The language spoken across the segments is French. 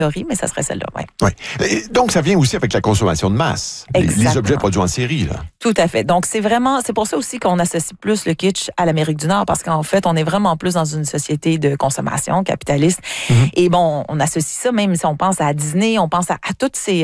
mais ça serait celle-là, oui. Oui. Et donc, ça vient aussi avec la consommation de masse. Les objets produits en série, là. Tout à fait. Donc, c'est pour ça aussi qu'on associe plus le kitsch à l'Amérique du Nord, parce qu'en fait, on est vraiment plus dans une société de consommation capitaliste. Et bon, on associe ça, même si on pense à Disney, on pense à toutes ces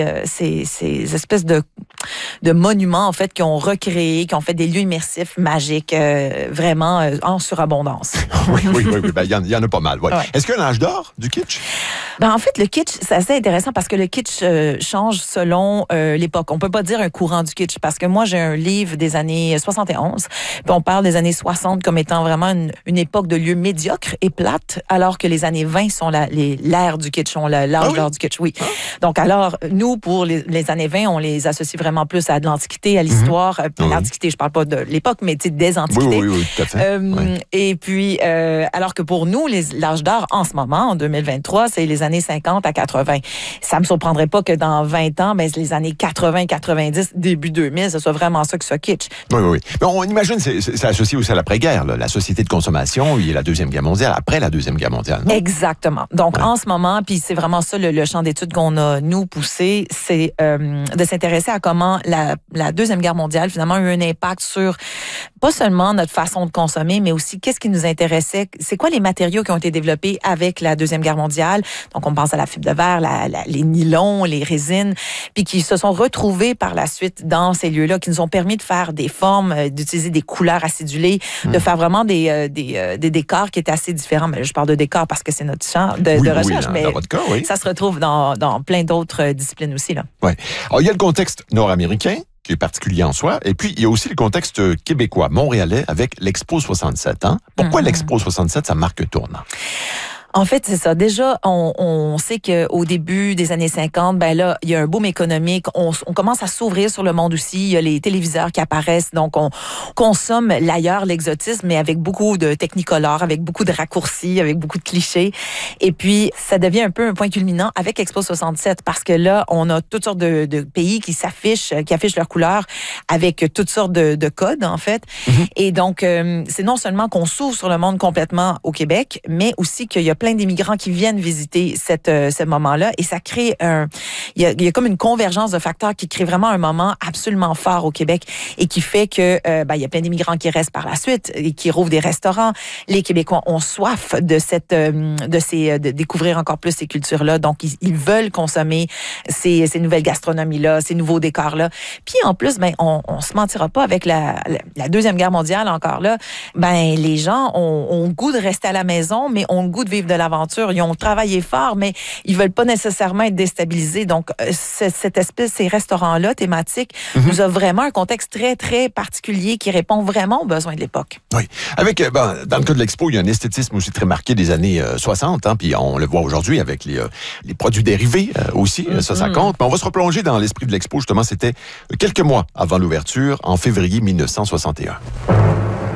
espèces de monuments, en fait, qui ont recréé, qui ont fait des lieux immersifs, magiques, vraiment en surabondance. Oui. Ben, il y en a pas mal. Ouais. Est-ce qu'il y a un âge d'or du kitsch? Ben, en fait, le kitsch, c'est assez intéressant parce que le kitsch change selon l'époque. On peut pas dire un courant du kitsch parce que moi, j'ai un livre des années 71, puis on parle des années 60 comme étant vraiment une époque de lieux médiocres et plates, alors que les années 20 sont l'ère du kitsch, l'âge d'or du kitsch, oui. Donc, alors, nous, pour les années 20, on les associe vraiment plus à de l'Antiquité, à l'histoire. L'Antiquité, je parle pas de l'époque, mais des Antiquités. Oui, tout à fait. Et puis, alors que pour nous, l'âge d'or, en ce moment, en 2023, c'est les années 50 à 80. Ça me surprendrait pas que dans 20 ans, ben, les années 80, 90, début 2000, ce soit vraiment ça que soit kitsch. Oui. Mais on imagine que c'est associé aussi à l'après-guerre, là, la société de consommation, il y a la Deuxième Guerre mondiale, après la Deuxième Guerre mondiale, non? Exactement. Donc, en ce moment, puis c'est vraiment ça le champ d'études qu'on a, nous, poussé, c'est de s'intéresser à comment la Deuxième Guerre mondiale, finalement, a eu un impact sur pas seulement notre façon de consommer, mais aussi qu'est-ce qui nous intéressait, c'est quoi les matériaux qui ont été développés avec la Deuxième Guerre mondiale. Donc, on pense à la fibre de verre, les nylons, les résines, puis qui se sont retrouvés par la suite dans ces lieux-là, qui nous ont permis de faire des formes, d'utiliser des couleurs acidulées, de faire vraiment des décors qui étaient assez différents. Mais je parle de décors parce que c'est notre champ de recherche, mais dans votre cas, ça se retrouve dans plein d'autres disciplines aussi, là. Oui. Alors, il y a le contexte nord-américain, qui est particulier en soi, et puis il y a aussi le contexte québécois, montréalais, avec l'Expo 67. Hein? Pourquoi l'Expo 67, ça marque tournant? En fait, c'est ça. Déjà, on sait qu'au début des années 50, ben là, il y a un boom économique. On commence à s'ouvrir sur le monde aussi. Il y a les téléviseurs qui apparaissent. Donc, on consomme l'ailleurs, l'exotisme, mais avec beaucoup de technicolor, avec beaucoup de raccourcis, avec beaucoup de clichés. Et puis, ça devient un peu un point culminant avec Expo 67 parce que là, on a toutes sortes de pays qui affichent leurs couleurs avec toutes sortes de codes, en fait. Et donc, c'est non seulement qu'on s'ouvre sur le monde complètement au Québec, mais aussi qu'il y a plein d'immigrants qui viennent visiter ce moment-là et ça crée il y a comme une convergence de facteurs qui crée vraiment un moment absolument fort au Québec et qui fait que il y a plein d'immigrants qui restent par la suite et qui rouvrent des restaurants. Les Québécois ont soif de découvrir encore plus ces cultures-là, donc ils veulent consommer ces nouvelles gastronomies-là, ces nouveaux décors-là. Puis en plus, on se mentira pas avec la Deuxième Guerre mondiale encore là, les gens ont le goût de rester à la maison, mais ont le goût de vivre de l'aventure. Ils ont travaillé fort, mais ils veulent pas nécessairement être déstabilisés. Donc, ces restaurants-là thématiques nous a vraiment un contexte très, très particulier qui répond vraiment aux besoins de l'époque. Oui. Avec, dans le cas de l'Expo, il y a un esthétisme aussi très marqué des années 60, hein, puis on le voit aujourd'hui avec les produits dérivés aussi, ça compte. Mais on va se replonger dans l'esprit de l'Expo, justement, c'était quelques mois avant l'ouverture, en février 1961.